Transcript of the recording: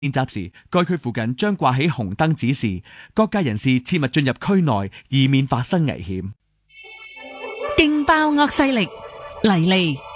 練習時，該區附近將掛起紅燈指示，各界人士切勿進入區內，以免發生危險。 勁爆惡勢力，黎利。